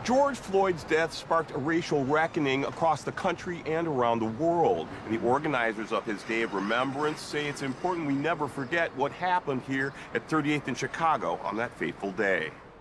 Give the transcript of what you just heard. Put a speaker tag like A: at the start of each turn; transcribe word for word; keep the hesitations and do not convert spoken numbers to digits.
A: George Floyd's death sparked a racial reckoning across the country and around the world. And the organizers of his Day of Remembrance say it's important we never forget what happened here at thirty-eighth in Chicago on that fateful day.